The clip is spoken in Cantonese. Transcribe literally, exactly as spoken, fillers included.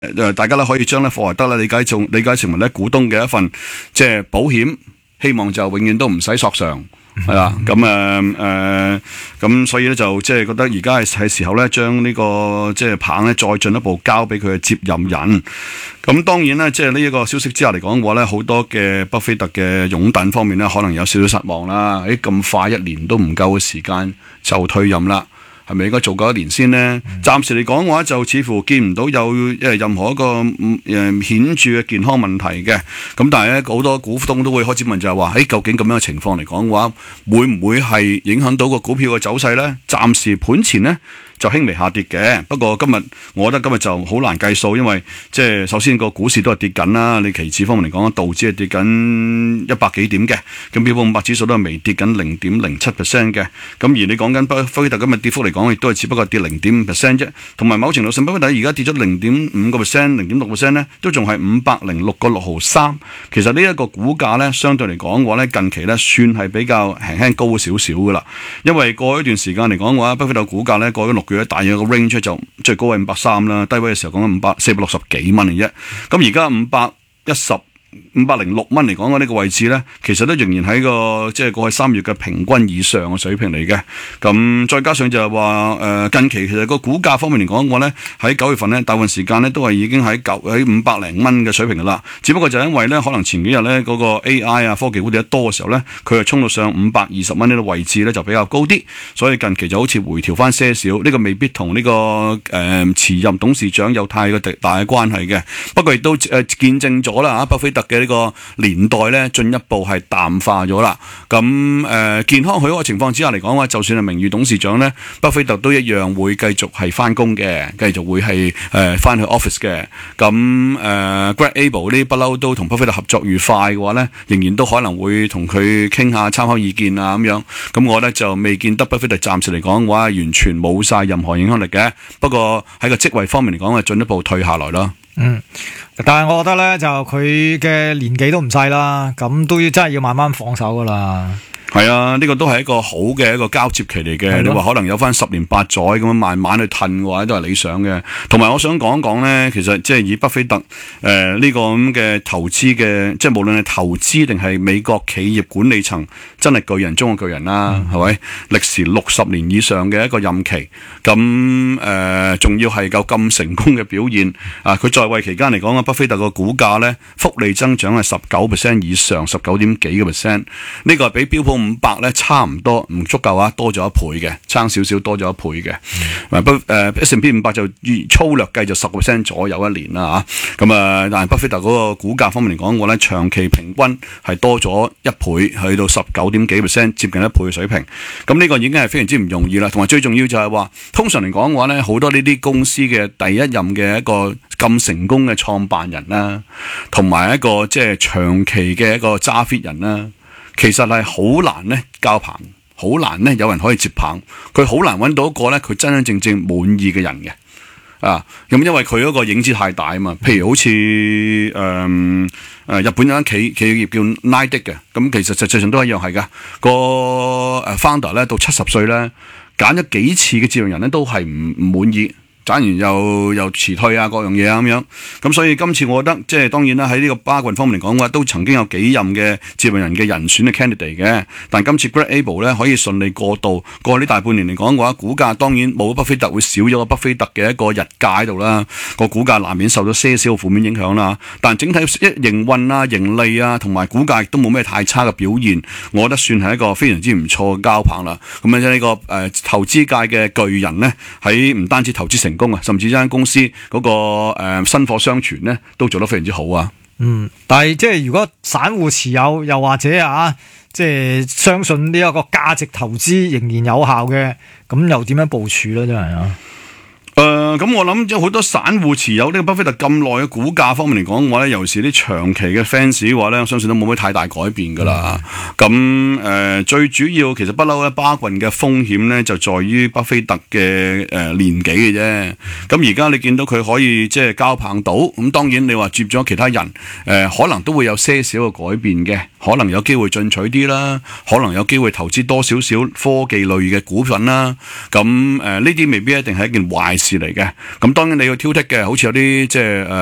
誒大家咧可以將咧霍華德咧理解做理解成為咧股東嘅一份即係保險，希望就永遠都唔使索償。係啦，咁誒誒，咁所以咧就即係覺得而家係係時候咧，將呢個即係棒咧再進一步交俾佢嘅接任人。咁當然咧，即係呢一個消息之下嚟講嘅話咧，好多嘅巴菲特嘅擁躉方面咧，可能有少少失望啦。誒，咁快一年都唔夠嘅時間就退任啦。係咪應該做夠一年先呢？暫時嚟講嘅話，就似乎見唔到有誒任何一個誒顯著嘅健康問題嘅。咁但係咧，好多股東都會開始問就係話：誒究竟咁樣嘅情況嚟講嘅話，會唔會係影響到個股票嘅走勢呢？暫時盤前呢就輕微下跌嘅，不過今日我覺得今日就好難計數，因為即係首先個股市都係跌緊啦。你期指方面嚟講，道指係跌緊一百幾點嘅，咁標普五百指數都係微跌緊零點零七 percent 嘅。咁而你講緊巴菲特今日跌幅嚟講，亦都係只不過跌零點五 percent 啫。同埋某程度上，巴菲特而家跌咗零點五個 percent、零點六 percent 咧，都仲係五百零六個六毫三。其實呢一個股價咧，相對嚟講嘅話咧，近期咧算係比較輕輕高少少噶啦。因為過一段時間嚟講嘅話，巴菲特股價咧過咗六大約個 range 就最高係五百三啦，低位嘅時候講緊五百四百六十幾蚊嚟啫。咁而家五百一十。五百零六蚊嚟講嘅呢個位置呢，其實都仍然喺個即係過去三月嘅平均以上嘅水平嚟嘅。咁再加上就係話誒近期其實個股價方面嚟講嘅話呢，喺九月份呢，大部分時間呢都係已經喺九喺五百零蚊嘅水平噶啦。只不過就因為呢，可能前幾日呢嗰個 A I 啊科技股跌得多嘅時候呢，佢就衝到上五百二十蚊呢個位置呢就比較高啲，所以近期就好似回調翻些少。呢、這個未必同呢、這個誒、呃、辭任董事長有太過大嘅關係嘅。不過亦都誒、呃、見證咗啦嚇，巴菲特嘅呢個年代咧，進一步係淡化咗啦。咁誒、呃，健康許可嘅情況之下嚟講嘅話，就算係名譽董事長咧，巴菲特都一樣會繼續係翻工嘅，繼續會係誒翻去 office 嘅。咁誒、呃、Greg Abel 呢不嬲都同巴菲特合作愉快嘅話咧，仍然都可能會同佢傾下參考意見啊咁樣。咁我咧就未見得巴菲特暫時嚟講嘅話，完全冇晒任何影響力嘅。不過喺個職位方面嚟講，係進一步退下來咯。 嗯，但係我覺得咧，就佢嘅年紀都唔細啦，咁都要真係要慢慢放手噶啦。 係啊，呢、這個都係一個好嘅一個交接期嚟嘅。你話可能有翻十年八載咁樣慢慢去褪嘅話，都係理想嘅。同埋我想講一講咧，其實即係以巴菲特誒呢、呃這個咁嘅投資嘅，即係無論係投資定係美國企業管理層，真係巨人中嘅巨人啦，係咪、嗯？歷時六十年以上嘅一個任期，咁誒仲要係夠咁成功嘅表現啊！佢在位期間嚟講啊，巴菲特個股價咧複利增長係十九 percent 以上，十九點幾個 percent， 呢個係比標普五百咧差唔多，唔足夠啊，多咗一倍嘅，差少少多咗一倍嘅。不誒 S and P 五百就粗略計就十個 percent 左右一年啦嚇。咁啊，但係巴菲特嗰個股價方面嚟講，我咧長期平均係多咗一倍，去到十九點幾 percent， 接近一倍嘅水平。咁呢個已經係非常之唔容易啦。同埋最重要就係話，通常嚟講嘅話咧，好多呢啲公司嘅第一任嘅一個咁成功嘅創辦人啦，同埋一個即係長期嘅一個揸 fit 人啦。其實係好難咧交棒，好難咧有人可以接棒，佢好難揾到一個咧佢真真正正滿意嘅人嘅啊！咁因為佢嗰個影子太大啊嘛，譬如好似誒誒日本有間企企業叫 Nidec 嘅，咁其實實際上都一樣係噶，個誒 founder 咧到七十歲咧揀咗幾次嘅接任人咧都係唔唔滿意。揀完又又辭退啊，各樣嘢啊咁樣，咁所以今次我覺得即係當然啦，喺呢個巴郡方面嚟講嘅話，都曾經有幾任嘅接任人嘅人選嘅 candidate 嘅，但今次 Greg Abel 咧可以順利過渡，過呢大半年嚟講嘅話，股價當然冇巴菲特會少咗個巴菲特嘅一個日價喺度啦，個股價難免受到些少負面影響啦。但整體一營運啊、盈利啊同埋股價亦都冇咩太差嘅表現，我覺得算係一個非常之唔錯嘅交棒啦。咁啊即係呢個誒、呃、投資界嘅巨人咧，喺唔單止投資成功啊，甚至間公司嗰、那個誒、呃、新貨相傳咧，都做得非常之好啊。 嗯，但係即係如果散戶持有，又或者啊，即係相信呢一個價值投資仍然有效嘅，咁又點樣部署咧？真係啊。 誒、呃，咁我諗即係好多散戶持有呢個巴菲特咁耐嘅股價方面嚟講嘅話咧，尤其是啲長期嘅 fans 嘅話咧，我相信都冇咩太大改變噶啦。咁誒、嗯呃，最主要其實不嬲咧，巴郡嘅風險咧就在於巴菲特嘅誒、呃、年紀嘅啫。咁而家你見到佢可以即係交棒到，咁當然你話接咗其他人，誒、呃、可能都會有些少嘅改變嘅，可能有機會進取啲啦，可能有機會投資多少少科技類嘅股份啦。咁誒呢啲未必一定係一件壞事嚟嘅。咁當然你要挑剔嘅，好似有啲即係誒。